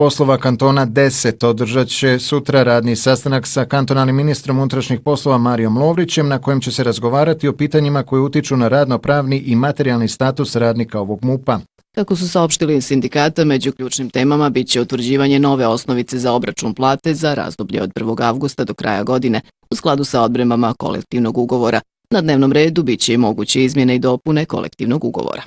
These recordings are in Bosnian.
poslova kantona 10 održat će sutra radni sastanak sa kantonalnim ministrom unutrašnjih poslova Marijom Lovrićem, na kojem će se razgovarati o pitanjima koje utiču na radno-pravni i materijalni status radnika ovog MUP-a. Kako su saopštili iz sindikata, među ključnim temama bit će utvrđivanje nove osnovice za obračun plate za razdoblje od 1. avgusta do kraja godine, u skladu sa odredbama kolektivnog ugovora. Na dnevnom redu bit će i moguće izmjene i dopune kolektivnog ugovora.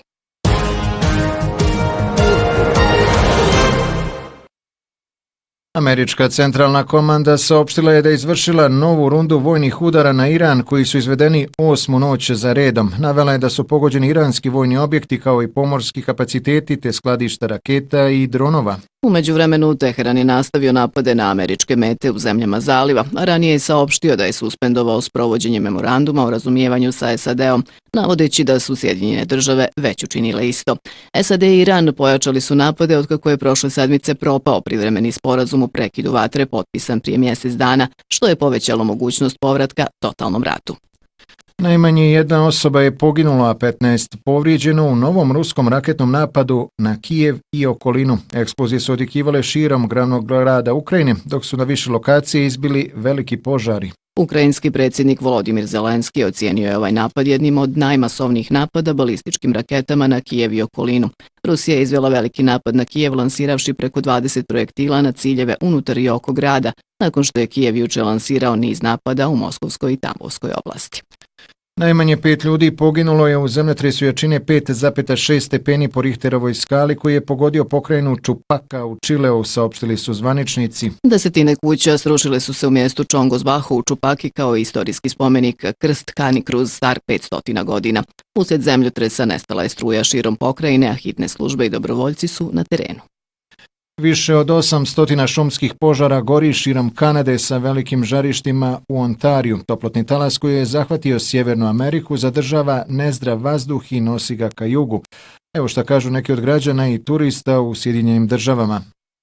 Američka centralna komanda saopštila je da je izvršila novu rundu vojnih udara na Iran koji su izvedeni 8. noć za redom. Navela je da su pogođeni iranski vojni objekti kao i pomorski kapaciteti te skladišta raketa i dronova. U međuvremenu Teheran je nastavio napade na američke mete u zemljama zaliva, a ranije je saopštio da je suspendovao sprovođenje memoranduma o razumijevanju sa SAD-om, navodeći da su Sjedinjene države već učinile isto. SAD i Iran pojačali su napade otkako je prošle sedmice propao privremeni sporazum o prekidu vatre potpisan prije mjesec dana, što je povećalo mogućnost povratka totalnom ratu. Najmanje jedna osoba je poginula, a 15 povrijeđeno u novom ruskom raketnom napadu na Kijev i okolinu. Eksplozije su odjekivale širom glavnog grada Ukrajine, dok su na više lokacije izbili veliki požari. Ukrajinski predsjednik Volodimir Zelenski ocijenio je ovaj napad jednim od najmasovnijih napada balističkim raketama na Kijev i okolinu. Rusija je izvela veliki napad na Kijev lansiravši preko 20 projektila na ciljeve unutar i oko grada, nakon što je Kijev juče lansirao niz napada u Moskovskoj i Tambovskoj oblasti. Najmanje 5 ljudi poginulo je u zemljotresu jačine 5,6 stepeni po Richterovoj skali koji je pogodio pokrajinu Čupaka u Čileu, saopštili su zvaničnici. Desetine kuća srušile su se u mjestu Čongosbahu u Čupaki kao istorijski spomenik Krst Kani-Kruz star 500 godina. Uslijed zemljotresa nestala je struja širom pokrajine, a hitne službe i dobrovoljci su na terenu. Više od 800 šumskih požara gori širom Kanade sa velikim žarištima u Ontariju. Toplotni talas koji je zahvatio Sjevernu Ameriku zadržava nezdrav vazduh i nosi ga ka jugu. Evo šta kažu neki od građana i turista u Sjedinjenim državama.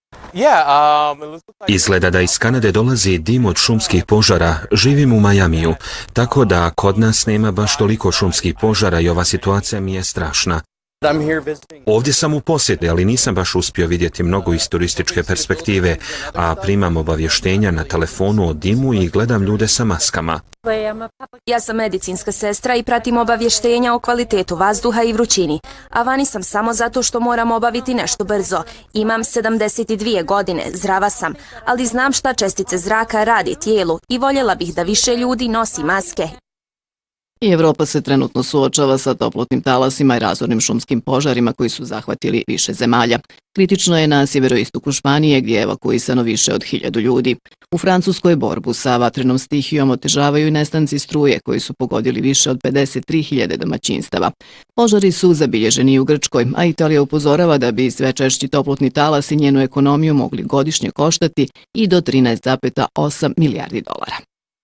Izgleda da iz Kanade dolazi dim od šumskih požara. Živim u Majamiju, tako da kod nas nema baš toliko šumskih požara i ova situacija mi je strašna. Ovdje sam u posjeti, ali nisam baš uspio vidjeti mnogo iz turističke perspektive, a primam obavještenja na telefonu o dimu i gledam ljude sa maskama. Ja sam medicinska sestra i pratim obavještenja o kvalitetu vazduha i vrućini, a vani sam samo zato što moram obaviti nešto brzo. Imam 72 godine, zdrava sam, ali znam šta čestice zraka radi tijelu i voljela bih da više ljudi nosi maske. I Evropa se trenutno suočava sa toplotnim talasima i razornim šumskim požarima koji su zahvatili više zemalja. Kritično je na sjeveroistoku Španije gdje je evakuisano više od 1000 ljudi. U Francuskoj borbu sa vatrenom stihijom otežavaju i nestanci struje koji su pogodili više od 53.000 domaćinstava. Požari su zabilježeni i u Grčkoj, a Italija upozorava da bi sve češći toplotni talas i njenu ekonomiju mogli godišnje koštati i do 13,8 milijardi dolara.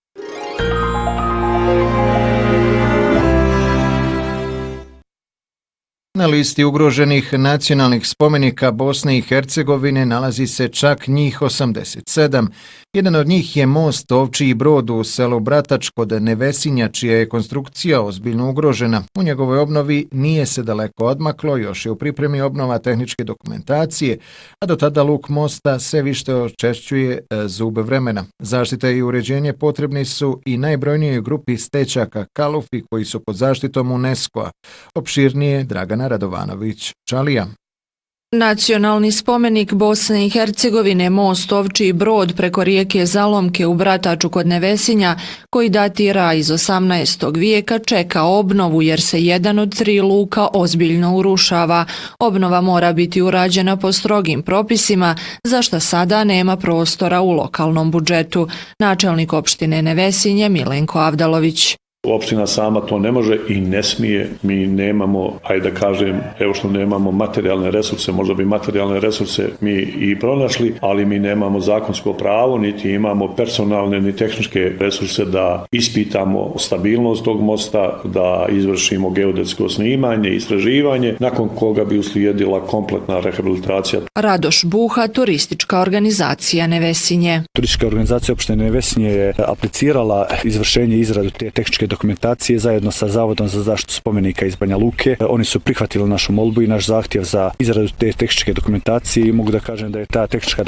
Na listi ugroženih nacionalnih spomenika Bosne i Hercegovine nalazi se čak njih 87. Jedan od njih je most Ovčiji Brod u selu Bratač kod Nevesinja, čija je konstrukcija ozbiljno ugrožena. U njegovoj obnovi nije se daleko odmaklo, još je u pripremi obnova tehničke dokumentacije, a do tada luk mosta sve više očešćuje zube vremena. Zaštita i uređenje potrebni su i najbrojnijoj grupi stećaka Kalufi koji su pod zaštitom UNESCO-a. Opširnije Dragana Radovanović-Čalija. Nacionalni spomenik Bosne i Hercegovine most Ovčiji Brod preko rijeke Zalomke u Brataču kod Nevesinja, koji datira iz 18. vijeka, čeka obnovu jer se jedan od 3 luka ozbiljno urušava. Obnova mora biti urađena po strogim propisima, za što sada nema prostora u lokalnom budžetu. Načelnik opštine Nevesinje Milenko Avdalović. Opština sama to ne može i ne smije. Mi nemamo, ajde da kažem, evo što nemamo materijalne resurse, možda bi materijalne resurse mi i pronašli, ali mi nemamo zakonsko pravo, niti imamo personalne ni tehničke resurse da ispitamo stabilnost tog mosta, da izvršimo geodetsko snimanje, istraživanje, nakon koga bi uslijedila kompletna rehabilitacija. Radoš Buha, turistička organizacija Nevesinje. Turistička organizacija opštine Nevesinje je aplicirala izvršenje i izradu te tehničke dokumentacije zajedno sa Zavodom za zaštitu spomenika iz Banja Luke. Oni su prihvatili našu molbu i naš zahtjev za izradu te tehničke dokumentacije i mogu da kažem da je ta tehnička